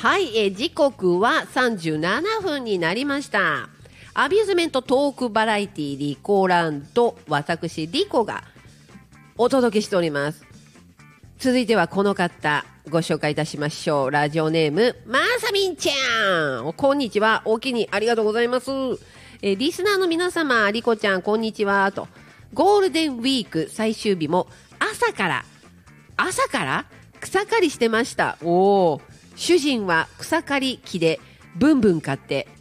はい、時刻は37分になりました。アミューズメントトークバラエティリコランド、私リコがお届けしております。続いてはこの方ご紹介いたしましょう。ラジオネームまさみんちゃん、こんにちは。お気にありがとうございます。リスナーの皆様、リコちゃんこんにちはと。ゴールデンウィーク最終日も朝から草刈りしてました。主人は草刈り機でブンブン買って